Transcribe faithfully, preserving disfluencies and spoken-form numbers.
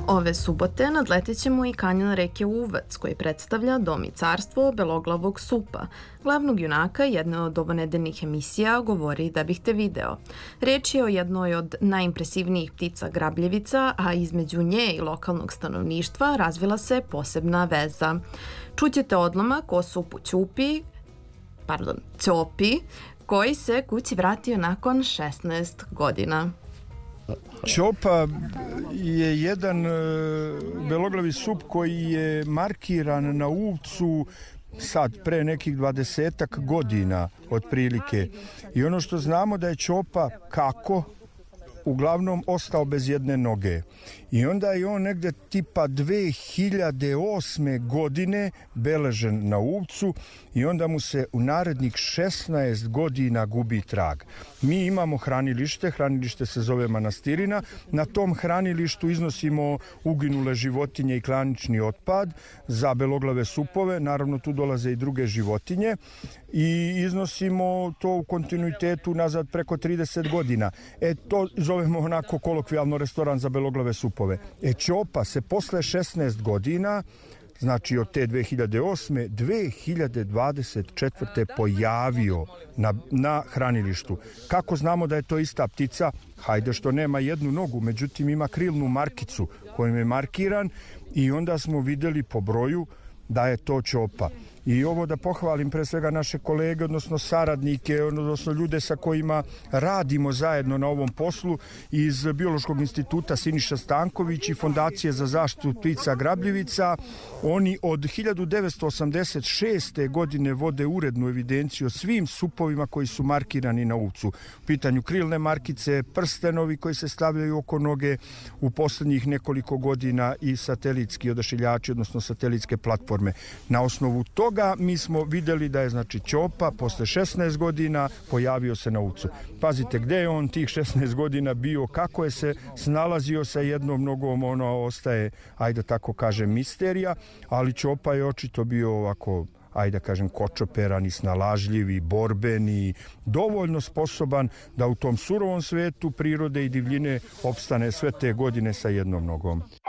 Ove subote nadletećemo i kanjon reke Uvac, koji predstavlja dom i carstvo beloglavog supa. Glavnog junaka jedne od ovonedeljnih emisija Govori da bih te video. Reč je o jednoj od najimpresivnijih ptica grabljevica, a između nje i lokalnog stanovništva razvila se posebna veza. Čućete odlomak o supu Ćupi, pardon, Ćopi, koji se kući vratio nakon šesnaest godina. Ćopa je jedan beloglavi sup koji je markiran na Uvcu sad pre nekih dvadesetak godina otprilike. I ono što znamo da je Ćopa kako uglavnom ostao bez jedne noge. I onda je on negde tipa dve hiljade osme godine beležen na Uvcu i onda mu se u narednih šesnaest godina gubi trag. Mi imamo hranilište, hranilište se zove Manastirina. Na tom hranilištu iznosimo uginule životinje i klanični otpad za beloglave supove. Naravno tu dolaze i druge životinje i iznosimo to u kontinuitetu nazad preko trideset godina. E to zovemo onako kolokvijalno restoran za beloglave supove. E Ćopa se posle šesnaest godina, znači od te dve hiljade osme. dve hiljade dvadeset četvrte pojavio na, na hranilištu. Kako znamo da je to ista ptica? Hajde što nema jednu nogu, međutim ima krilnu markicu kojom je markiran i onda smo vidjeli po broju da je to Ćopa. I ovo da pohvalim pre svega naše kolege, odnosno saradnike, odnosno ljude sa kojima radimo zajedno na ovom poslu iz Biološkog instituta Siniša Stanković i Fondacije za zaštitu ptica grabljivica. Oni od hiljadu devetsto osamdeset šeste. godine vode urednu evidenciju o svim supovima koji su markirani na Uvcu. U pitanju krilne markice, prstenovi koji se stavljaju oko noge, u poslednjih nekoliko godina i satelitski odašiljači, odnosno satelitske platforme. Na osnovu toga mi smo vidjeli da je znači Ćopa posle šesnaest godina pojavio se na Uvcu. Pazite gde je on tih šesnaest godina bio, kako je se snalazio sa jednom nogom, ono ostaje, ajde tako kažem, misterija, ali Ćopa je očito bio ovako, ajde kažem, kočoperan i snalažljiv i borben i dovoljno sposoban da u tom surovom svetu prirode i divljine opstane sve te godine sa jednom nogom.